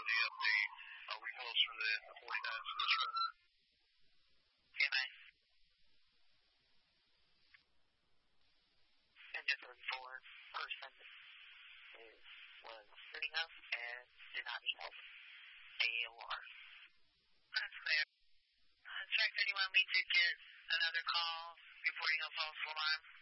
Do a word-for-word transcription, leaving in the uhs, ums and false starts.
G M P. Uh, we close for the forty-nine Swiss Road. C M A. Engine thirty-four, person is, was sitting up and did not need help. A O R. That's clear. Uh, track thirty-one, we did get another call reporting a false alarm.